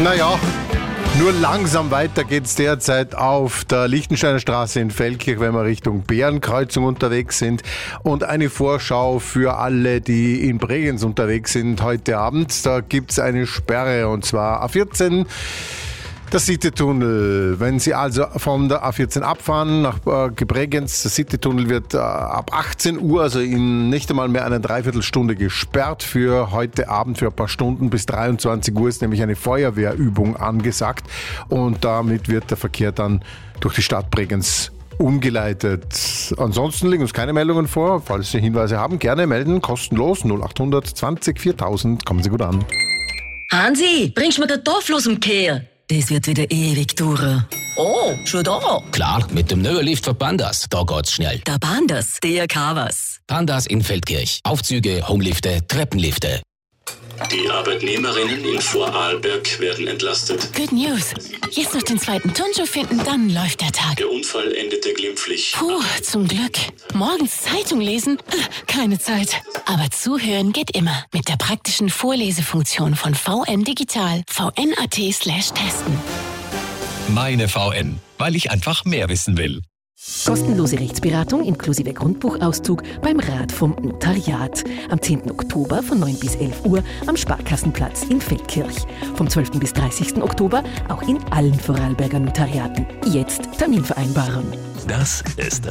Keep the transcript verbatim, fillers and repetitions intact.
Naja, nur langsam weiter geht's derzeit auf der Lichtensteiner Straße in Feldkirch, wenn wir Richtung Bärenkreuzung unterwegs sind. Und eine Vorschau für alle, die in Bregenz unterwegs sind heute Abend. Da gibt's eine Sperre, und zwar A vierzehn. Der Citytunnel. Wenn Sie also von der A vierzehn abfahren nach äh, Bregenz, der Citytunnel wird äh, ab achtzehn Uhr, also in nicht einmal mehr einer Dreiviertelstunde gesperrt für heute Abend, für ein paar Stunden. Bis dreiundzwanzig Uhr ist nämlich eine Feuerwehrübung angesagt und damit wird der Verkehr dann durch die Stadt Bregenz umgeleitet. Ansonsten liegen uns keine Meldungen vor. Falls Sie Hinweise haben, gerne melden, kostenlos null achthundert zwanzig viertausend. Kommen Sie gut an. Hansi, bringst du mir Kartoffeln aus dem Kehr? Das wird wieder ewig dauern. Oh, schon da? Klar, mit dem neuen Lift von Pandas, da geht's schnell. Der Pandas, der kann was. Pandas in Feldkirch. Aufzüge, Homelifte, Treppenlifte. Die Arbeitnehmerinnen in Vorarlberg werden entlastet. Good News. Jetzt noch den zweiten Turnschuh finden, dann läuft der Tag. Der Unfall endete glimpflich. Puh, zum Glück. Morgens Zeitung lesen? Keine Zeit. Aber zuhören geht immer. Mit der praktischen Vorlesefunktion von V N Digital. vn.at slash testen. Meine V N, weil ich einfach mehr wissen will. Kostenlose Rechtsberatung inklusive Grundbuchauszug beim Rat vom Notariat. Am zehnten Oktober von neun bis elf Uhr am Sparkassenplatz in Feldkirch. Vom zwölften bis dreißigsten Oktober auch in allen Vorarlberger Notariaten. Jetzt Termin vereinbaren. Das ist